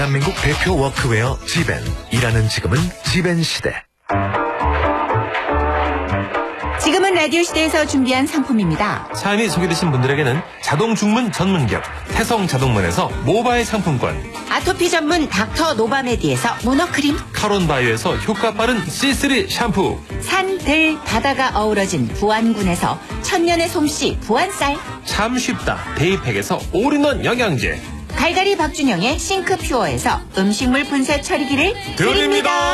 대한민국 대표 워크웨어 지벤. 일하는 지금은 지벤 시대. 지금은 라디오 시대에서 준비한 상품입니다. 사연이 소개되신 분들에게는 자동 중문 전문기업 태성 자동문에서 모바일 상품권, 아토피 전문 닥터 노바메디에서 모노크림, 카론바이오에서 효과 빠른 C3 샴푸, 산, 들, 바다가 어우러진 부안군에서 천년의 솜씨 부안쌀, 참 쉽다 데이팩에서 올인원 영양제 갈갈이 박준영의 싱크퓨어에서 음식물 분쇄 처리기를 드립니다.